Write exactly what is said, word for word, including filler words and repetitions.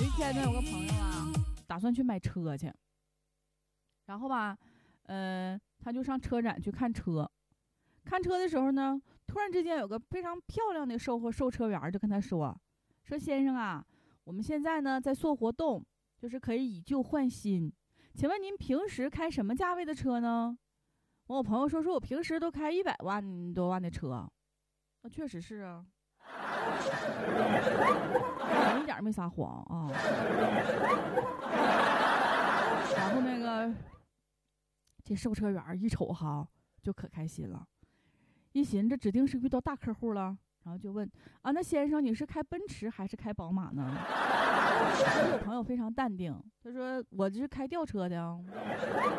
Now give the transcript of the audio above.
有一天呢，有个朋友啊，打算去买车去，然后吧，呃，他就上车展去看车。看车的时候呢，突然之间有个非常漂亮的售货售车员就跟他说：“说先生啊，我们现在呢在做活动，就是可以以旧换新。请问您平时开什么价位的车呢？”我朋友说：“说我平时都开一百万多万的车。”那确实是啊。我一点没撒谎啊。然后那个这售车员一瞅哈，就可开心了，一寻这指定是遇到大客户了，然后就问啊，那先生你是开奔驰还是开宝马呢？我朋友非常淡定，他说我这是开吊车的。